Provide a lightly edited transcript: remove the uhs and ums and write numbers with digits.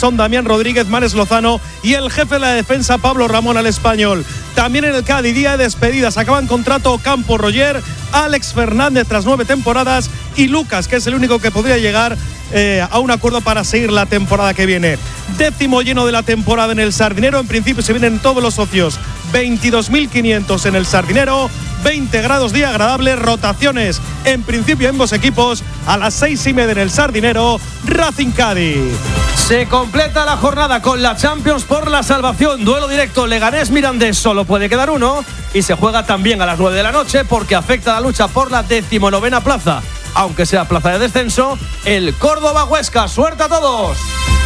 son Damián Rodríguez, Mares Lozano y el jefe de la defensa, Pablo Ramón, al Español. También en el Cádiz, día de despedidas, acaban contrato Campo Roger, Alex Fernández tras 9 temporadas y Lucas, que es el único que podría llegar a un acuerdo para seguir la temporada que viene. 10º lleno de la temporada en el Sardinero. En principio se vienen todos los socios, 22.500 en el Sardinero, 20 grados día agradable, rotaciones en principio en ambos equipos. A las 6:30 en el Sardinero, Racing Cádiz. Se completa la jornada con la Champions por la salvación. Duelo directo Leganés-Mirandés, solo puede quedar uno. Y se juega también a las 9 de la noche porque afecta a la lucha por la 19ª plaza. Aunque sea plaza de descenso, el Córdoba-Huesca. ¡Suerte a todos!